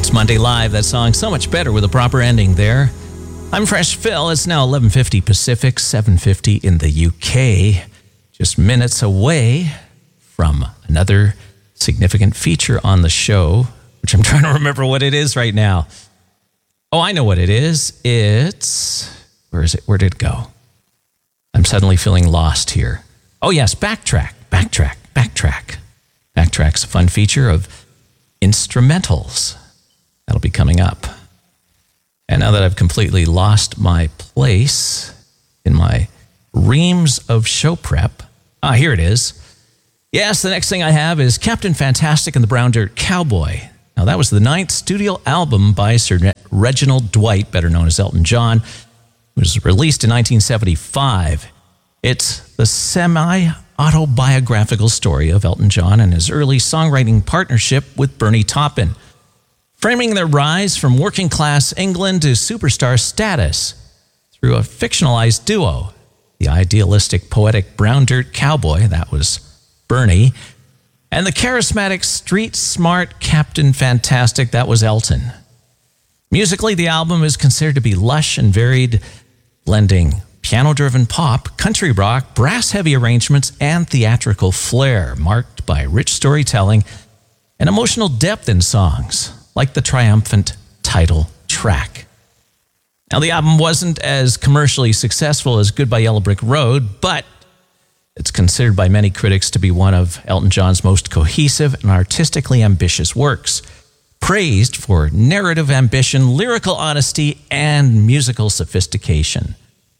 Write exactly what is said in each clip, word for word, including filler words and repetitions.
It's Monday Live. That song so much better with a proper ending there. I'm Fresh Phil. It's now eleven fifty Pacific, seven fifty in the U K. Just minutes away from another significant feature on the show, which I'm trying to remember what it is right now. Oh, I know what it is. It's... Where is it? Where did it go? I'm suddenly feeling lost here. Oh, yes, Backtrack. Backtrack. Backtrack. Backtrack's a fun feature of instrumentals. That'll be coming up. And now that I've completely lost my place in my reams of show prep, ah, here it is. Yes, the next thing I have is Captain Fantastic and the Brown Dirt Cowboy. Now, that was the ninth studio album by Sir Reginald Dwight, better known as Elton John. It was released in nineteen seventy-five. It's the semi-autobiographical story of Elton John and his early songwriting partnership with Bernie Taupin, framing their rise from working-class England to superstar status through a fictionalized duo. The idealistic, poetic Brown Dirt Cowboy, that was Bernie, and the charismatic, street-smart Captain Fantastic, that was Elton. Musically, the album is considered to be lush and varied, blending piano-driven pop, country rock, brass-heavy arrangements, and theatrical flair, marked by rich storytelling and emotional depth in songs, like the triumphant title track. Now, the album wasn't as commercially successful as Goodbye Yellow Brick Road, but it's considered by many critics to be one of Elton John's most cohesive and artistically ambitious works, praised for narrative ambition, lyrical honesty, and musical sophistication.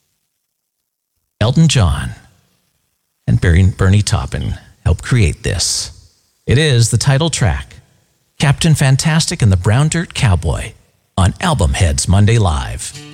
Elton John and Bernie Taupin helped create this. It is the title track, Captain Fantastic and the Brown Dirt Cowboy, on Album Heads Monday Live.